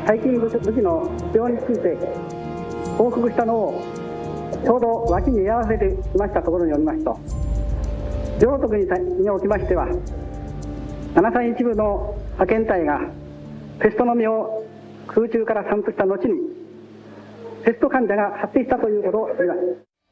最近無事の病について報告したのをちょうど脇に居合わせていましたところによりますと、両徳におきましては731部の派遣隊がペストの実を空中から散布した後にペスト患者が発生したということを言います。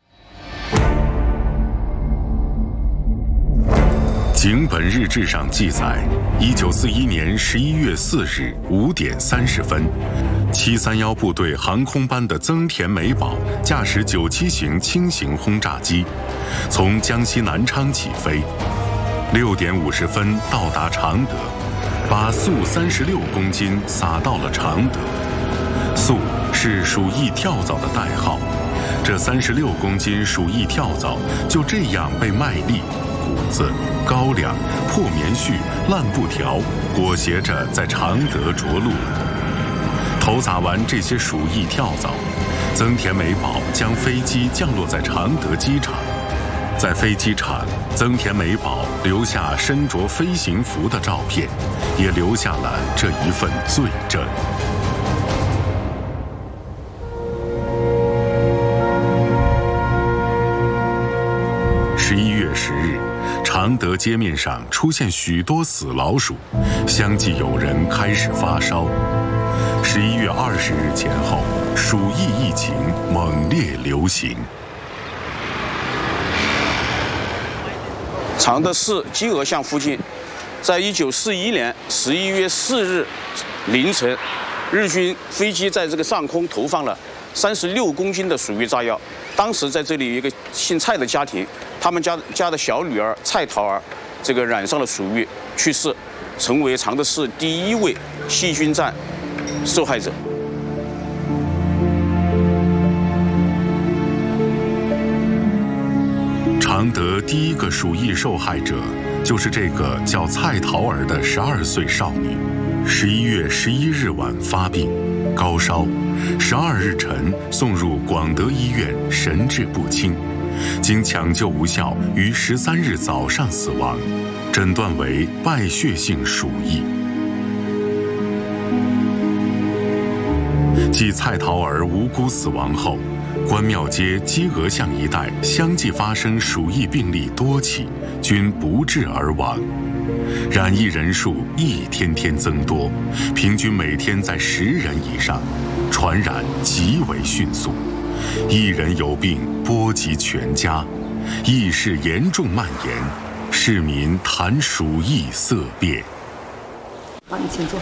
警本日志上记载，1941年11月4日5点30分，731部队航空班的增田美保驾驶97型轻型轰炸机，从江西南昌起飞，6点50分到达常德，把铀36公斤撒到了常德。铀是鼠疫跳蚤的代号，这36公斤鼠疫跳蚤就这样被麦粒、谷子、高粱、破棉絮、烂布条裹挟着在常德着陆了。投撒完这些鼠疫跳蚤，增田美保将飞机降落在常德机场。在飞机场，增田美保留下身着飞行服的照片，也留下了这一份罪证。11月10日，常德街面上出现许多死老鼠，相继有人开始发烧。11月20日前后，鼠疫疫情猛烈流行。 常德市基峨巷附近，在1941年11月4日凌晨，日军飞机在这个上空投放了36公斤的鼠疫炸药。当时在这里有一个姓蔡的家庭，他们家的小女儿蔡桃儿，这个染上了鼠疫去世，成为常德市第一位细菌战受害者。 常德第一个鼠疫受害者就是这个叫蔡桃儿的12岁少女。11月11日晚发病，高烧，12日晨送入广德医院，神志不清，经抢救无效，于13日早上死亡，诊断为败血性鼠疫。继蔡桃儿无辜死亡后，关庙街、基峨巷一带相继发生鼠疫病例多起，均不治而亡。染疫人数一天天增多，平均每天在10人以上，传染极为迅速。一人有病波及全家，疫势严重蔓延，市民谈鼠疫色变。 好，你请坐。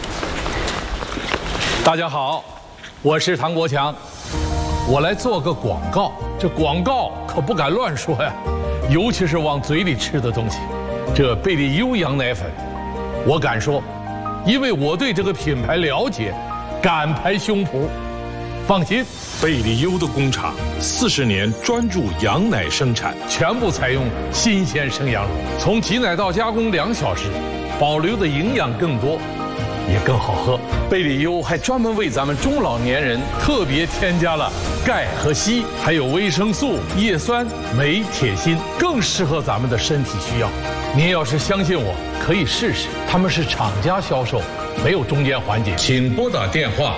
大家好，我是唐国强，我来做个广告。这广告可不敢乱说呀，尤其是往嘴里吃的东西。这贝利优羊奶粉，我敢说，因为我对这个品牌了解，敢拍胸脯。放心， 贝利优的工厂40年专注羊奶生产， 全部采用新鲜生羊乳，从挤奶到加工2小时，保留的营养更多，也更好喝。贝利优还专门为咱们中老年人特别添加了钙和硒，还有维生素、叶酸、镁、铁、锌，更适合咱们的身体需要。您要是相信我，可以试试。他们是厂家销售，没有中间环节。请拨打电话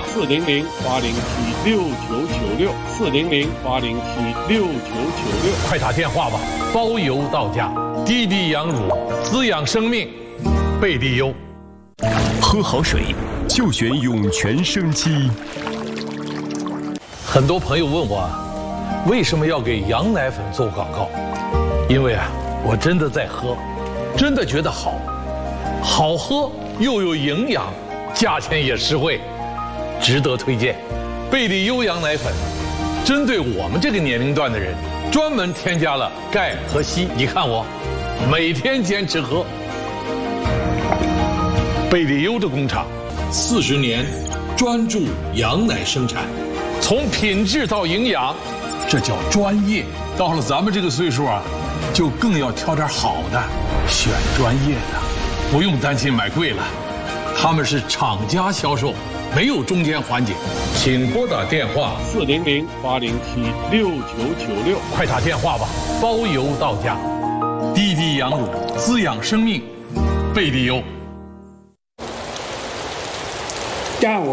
400-807-6996，400-807-6996，快打电话吧，包邮到家。滴滴羊乳，滋养生命，贝利优。 喝好水就选涌泉生机。 很多朋友问我，为什么要给羊奶粉做广告？因为我真的在喝，真的觉得好，好喝又有营养，价钱也实惠，值得推荐。贝利优羊奶粉，针对我们这个年龄段的人，专门添加了钙和硒。你看我，每天坚持喝。贝利优的工厂40年专注羊奶生产，从品质到营养，这叫专业。到了咱们这个岁数就更要挑点好的，选专业的，不用担心买贵了。他们是厂家销售，没有中间环节。请拨打电话 400-807-6996， 快打电话吧，包邮到家。滴滴羊乳，滋养生命，贝利优。